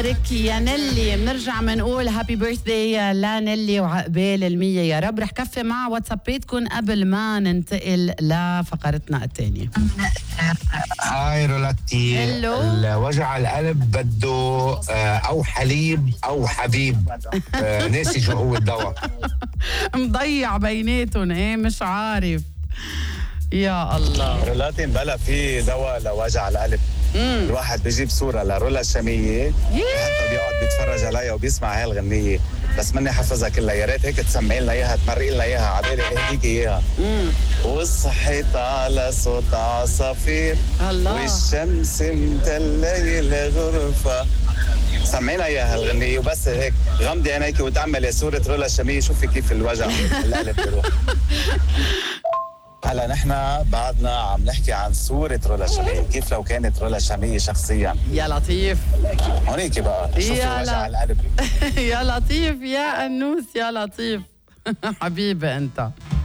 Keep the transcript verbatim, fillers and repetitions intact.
لك يا نيلي. بنرجع بنقول هابي بيرثداي لنيلي وعقبال المية يا رب. رح كفي مع واتساباتكم قبل ما ننتقل لفقرتنا الثانية. هاي رولاتي. هلو. وجع القلب بده او حليب او حبيب. ناسي شو هو الدواء. مضيع بيناتهم. ايه مش عارف. يا الله. رولاتي بلا في دواء لوجع القلب. مم. الواحد بيجيب صورة لرولا الشامية حتى بيقعد بيتفرج عليها وبيسمع هاي الغنية، بس مني حفظها كلها. يا ريت هيك تسمعي لنا اياها، تمرقي لنا اياها عبالي اهديك اياها. وصحيت على صوت عصافير الله، والشمس متليل غرفة. سمعينا اياها الغنية وبس هيك غمضي عينيك وتعملي صورة رولا الشامية، شوفي كيف الوجع القلب بيروح. هلا نحن بعدنا عم نحكي عن صورة رولا الشامية، كيف لو كانت رولا الشامية شخصيا. يا لطيف. هونيك بقى شوفي وجع القلب. يا لطيف يا أنوس يا لطيف. حبيبي أنت.